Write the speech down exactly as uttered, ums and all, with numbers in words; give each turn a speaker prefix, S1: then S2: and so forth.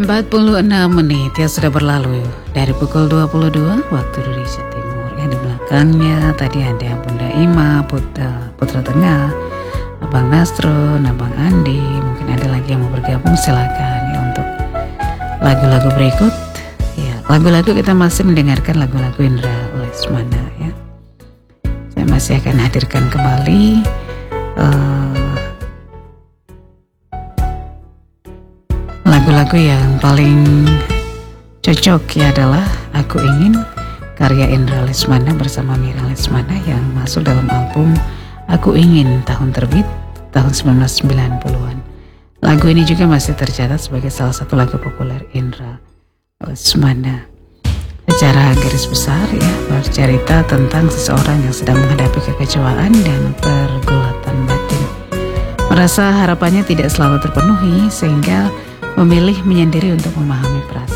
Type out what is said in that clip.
S1: empat puluh enam menit yang sudah berlalu dari pukul dua puluh dua waktu Indonesia Timur. Yang di belakangnya tadi ada Bunda Ima, Putra, Putra Tengah, Abang Nastro, Abang Andi. Mungkin ada lagi yang mau bergabung, silakan ya untuk lagu-lagu berikut. Ya, lagu-lagu kita masih mendengarkan lagu-lagu Indra Lesmana ya. Saya masih akan hadirkan kembali uh, lagu-lagu yang paling cocok ya adalah Aku Ingin karya Indra Lesmana bersama Mira Lesmana yang masuk dalam album Aku Ingin tahun terbit tahun sembilan belas sembilan puluhan. Lagu ini juga masih tercatat sebagai salah satu lagu populer Indra Lesmana. Secara garis besar ya, bercerita tentang seseorang yang sedang menghadapi kekecewaan dan pergulatan batin. Merasa harapannya tidak selalu terpenuhi sehingga memilih menyendiri untuk memahami perasaan